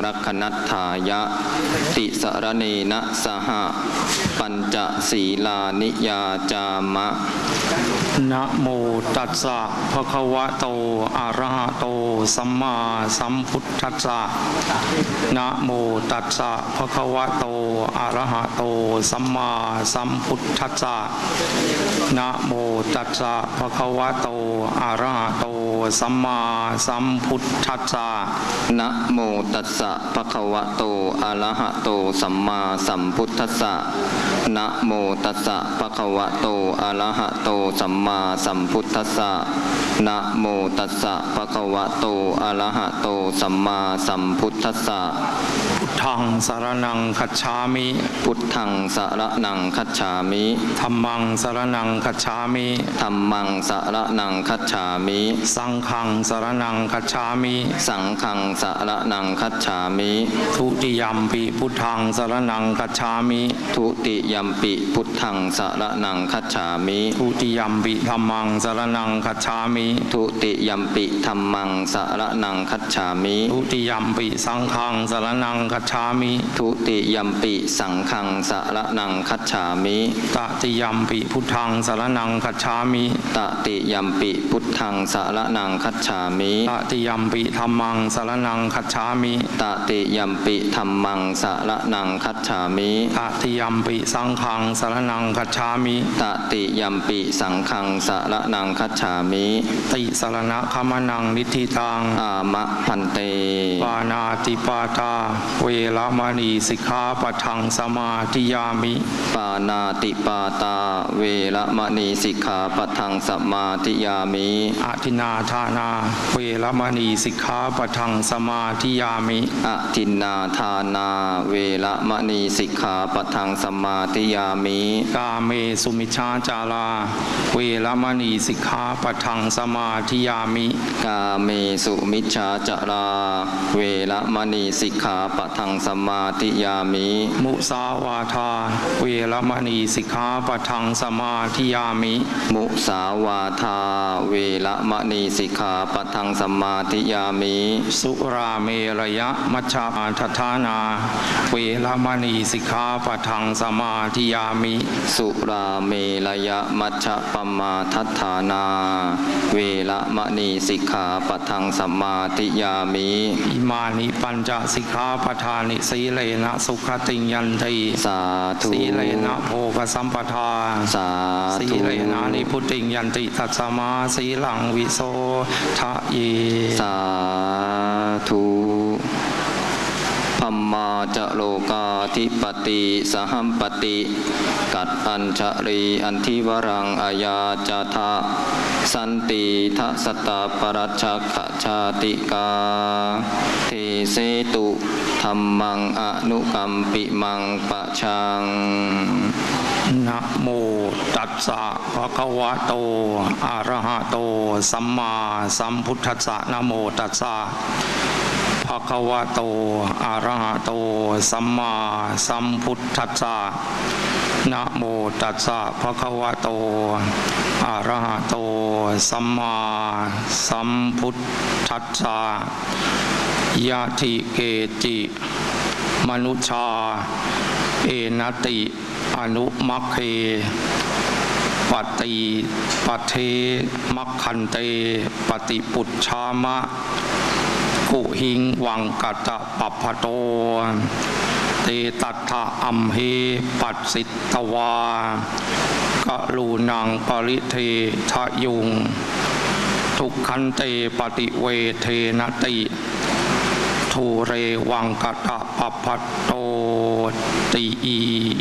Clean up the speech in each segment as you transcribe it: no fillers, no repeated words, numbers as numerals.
รักขนัตถายะติสรเนนะสหปัญจศีลานิยาจามะนะโมตัสสะภะคะวะโตอะระหะโตสัมมาสัมพุทธัสสะนะโมตัสสะภะคะวะโตอะระหะโตสัมมาสัมพุทธัสสะนะโมตัสสะภะคะวะโตอะระหะโตสัมมาสัมพุทธัสสะนะโมตัสสะภะคะวะโตอะระหะโตสัมมาสัมพุทธัสสะนะโมตัสสะภะคะวะโตอะระหะโตสัมมาสัมพุทธัสสะนะโมตัสสะภะคะวะโตอะระหะโตสัมมาสัมพุทธัสสะพุทธังสรณังคัจฉามิพุทธังสรณังคัจฉามิธัมมังสรณังคัจฉามิธัมมังสรณังคัจฉามิสังฆังสรณังคัจฉามิสังฆังสรณังคัจฉามิทุติยัมปิพุทธังสรณังคัจฉามิทุติยัมปิพุทธังสรณังคัจฉามิทุติยัมปิธัมมังสรณังคัจฉามิทุติยัมปิธัมมังสรณังคัจฉามิทุติยัมปิสังฆังสรณังคัจฉามิทุติยัมปิสังฆังสรณังคัจฉามิตติยัมปิพุทธังสรณังคัจฉามิตติยัมปิพุทธังสรณังคัจฉามิตติยัมปิธัมมังสรณังคัจฉามิตติยัมปิธัมมังสรณังคัจฉามิตติยัมปิสังฆังสรณังคัจฉามิตติยัมปิสังฆังสรณังคัจฉามิติสรณะคัมนังนิธิตังอามะพันเตปานาติปาตาเวรมณีสิกขาปะทังสมาธิยามิปานาติปาตาเวรมณีสิกขาปะทังสมาธิยามิอทินาทานาเวรมณีสิกขาปะทังสมาธิยามิอทินนาทานาเวรมณีสิกขาปะทังสมาธิยามิกาเมสุมิชฌาจาราเวรมณีสิกขาปะทังสมาธิยามิกาเมสุมิชฌาจาราเวรมณีสิกขาปะทังสมาธิยามิมุสาวาทาเวรมณีสิกขาปะทังสมาธิยามิมุสาวาทาเวรมณีสิกขาปะทังสมาธิยามิสุราเมรยะมัชฌาทัฏฐานาเวรมณีสิกขาปะทังสมาธิยามิสุราเมรยะมัชฌะปมาทัฏฐานาเวรมณีสิกขาปะทังสมาธิยามิอิมานิปัญจสิกขาปทานิสีเลนะสุขติยันติสาธุสีเลนะโภคสัมปทาสาธุสีเลนะนิพุติยันติตัสมาสีหลังวิโสทะเยสาธุธัมมาจะโลกาธิปติสหัมปติกัดอัญชรีอันทิวรังอายาจาทะสันติทัสตาปรัชชขชาติกาเทเสตุธัมมังอนุกัมปิมังปะชังนะโมตัสสะภะคะวะโตอะระหะโตสัมมาสัมพุทธัสสะนะโมตัสสะภะคะวะโตอะระหะโตสัมมาสัมพุทธัสสะนะโมตัสสะภะคะวะโตอะระหะโตสัมมาสัมพุทธัสสะยะทิเกจิมนุชาเอนติอนุมัคเคปฏิปเทมัคคันเตปฏิปุจฉามะกุหิงวังกัตตะปัพพโตเตตัทธะอัมเหปัสสิตวากะลูนังปริเททะยุงทุกขันเตปฏิเวเทนติทูเรวังกัตตะปัพพโตติอี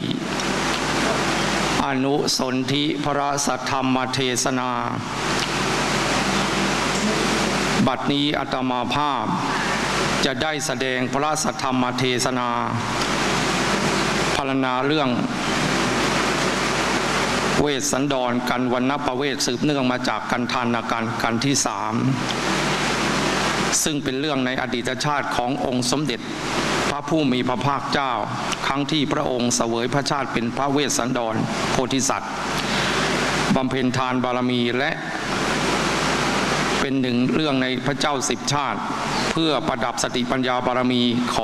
อนุสนธิพระสัทธรรมเทศนาบัดนี้อาตมาภาพจะได้แสดงพระสัทธรรมเทศนาพรรณนาเรื่องเวสสันดรกันวรรณประเวทสืบเนื่องมาจากกันทานกันที่3ซึ่งเป็นเรื่องในอดีตชาติขององค์สมเด็จพระผู้มีพระภาคเจ้าครั้งที่พระองค์เสวยพระชาติเป็นพระเวสสันดรโพธิสัตว์บำเพ็ญทานบารมีและเป็นหนึ่งเรื่องในพระเจ้า10 ชาติเพื่อประดับสติปัญญาบารมีของ